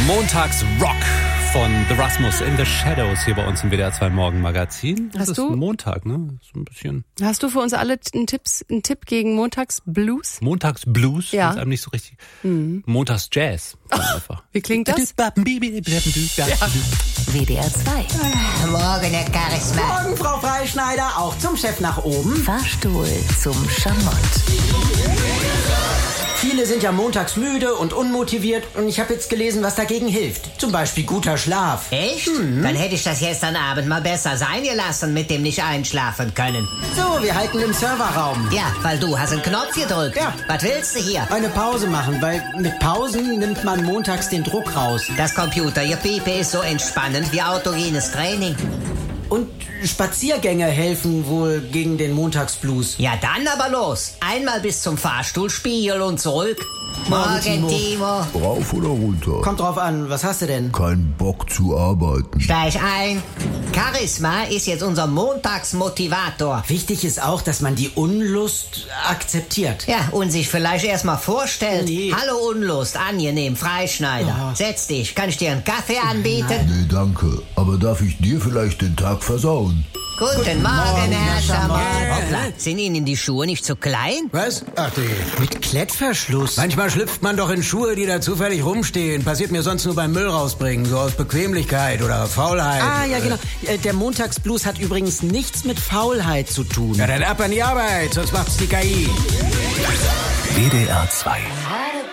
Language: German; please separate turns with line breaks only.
Montagsrock von The Rasmus in the Shadows hier bei uns im WDR 2 Morgenmagazin. Das ist Montag, ne? So ein bisschen.
Hast du für uns alle einen Tipp gegen Montagsblues?
Montagsblues?
Ja.
Ist einem nicht so richtig. Montagsjazz. Einfach.
Wie klingt das?
Ja.
WDR 2.
Morgen, Herr Charisma.
Morgen, Frau Freischneider, auch zum Chef nach oben.
Fahrstuhl zum Schamott.
Viele sind ja montags müde und unmotiviert und ich habe jetzt gelesen, was dagegen hilft. Zum Beispiel guter Schlaf.
Echt? Dann hätte ich das gestern Abend mal besser sein gelassen mit dem nicht einschlafen können.
So, wir halten im Serverraum.
Ja, weil du hast einen Knopf gedrückt.
Ja.
Was willst du hier?
Eine Pause machen, weil mit Pausen nimmt man montags den Druck raus.
Das Computergepiepe ist so entspannend wie autogenes Training.
Und Spaziergänge helfen wohl gegen den Montagsblues.
Ja, dann aber los. Einmal bis zum Fahrstuhlspiegel und zurück.
Morgen,
Timo.
Rauf oder runter?
Kommt drauf an, was hast du denn?
Kein Bock zu arbeiten.
Steig ein. Charisma ist jetzt unser Montagsmotivator.
Wichtig ist auch, dass man die Unlust akzeptiert.
Ja, und sich vielleicht erstmal vorstellt.
Nee.
Hallo Unlust, angenehm, Freischneider.
Oh.
Setz dich, kann ich dir einen Kaffee anbieten?
Nee, danke. Aber darf ich dir vielleicht den Tag versauen?
Guten Morgen, Herr Schamott.
Schamott.
Hoppla, sind Ihnen die Schuhe nicht zu klein?
Was? Ach nee.
Mit Klettverschluss.
Manchmal schlüpft man doch in Schuhe, die da zufällig rumstehen. Passiert mir sonst nur beim Müll rausbringen, so aus Bequemlichkeit oder Faulheit.
Ah, ja, genau. Der Montagsblues hat übrigens nichts mit Faulheit zu tun.
Ja, dann ab an die Arbeit, sonst macht's die KI.
WDR 2